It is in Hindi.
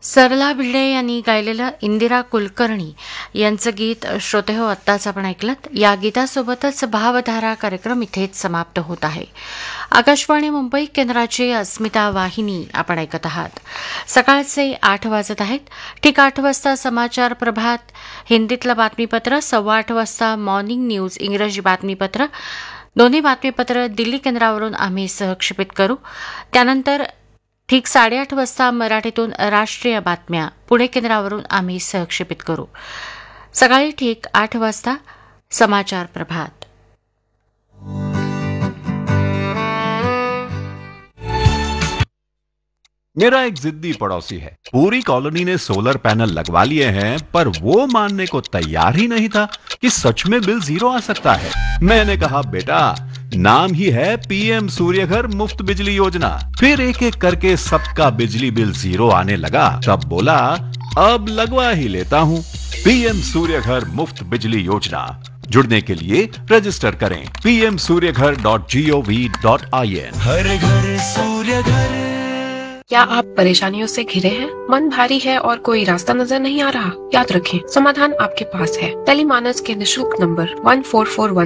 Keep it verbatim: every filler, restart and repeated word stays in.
सरला भिडे यांनी गायलेलं इंदिरा कुलकर्णी यांचं गीत श्रोते हो आत्ताच आपण ऐकलत. या गीतासोबतच भावधारा कार्यक्रम इथेच समाप्त होत आहे. आकाशवाणी मुंबई केंद्राची अस्मिता वाहिनी आपण ऐकत आहात. सकाळचे आठ वाजत आहेत. ठीक आठ वाजता समाचार प्रभात हिंदीतलं बातमीपत्र, सव्वा आठ वाजता मॉर्निंग न्यूज इंग्रजी बातमीपत्र, दोन्ही बातमीपत्र दिल्ली केंद्रावरून आम्ही सहक्षेपित करू. त्यानंतर ठीक साडेआठ वाजता मराठीतून राष्ट्रीय बातम्या पुणे केंद्रावरून आम्ही सहक्षेपित करू. सकाळी ठीक आठ वाजता समाचार प्रभात. मेरा एक जिद्दी पड़ोसी है. पूरी कॉलोनी ने सोलर पैनल लगवा लिए हैं, पर वो मानने को तैयार ही नहीं था कि सच में बिल जीरो आ सकता है. मैंने कहा बेटा, नाम ही है पीएम सूर्यघर मुफ्त बिजली योजना. फिर एक एक करके सबका बिजली बिल जीरो आने लगा. तब बोला अब लगवा ही लेता हूँ. पीएम सूर्यघर मुफ्त बिजली योजना. जुड़ने के लिए रजिस्टर करें P M Surya Ghar dot G O V dot I N. हर घर सूर्य घर. क्या आप परेशानियों से घिरे हैं? मन भारी है और कोई रास्ता नजर नहीं आ रहा? याद रखें, समाधान आपके पास है. टेलीमानस के निशुल्क number one four four one